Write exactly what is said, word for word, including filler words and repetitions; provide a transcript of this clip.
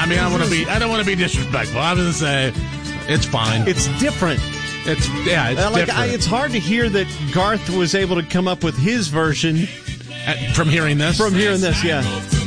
I mean, I want to be. I don't want to be disrespectful. I was going to say it's fine. It's different. It's yeah. It's Uh, like different. I, it's hard to hear that Garth was able to come up with his version At- from hearing this. from hearing this. Yeah.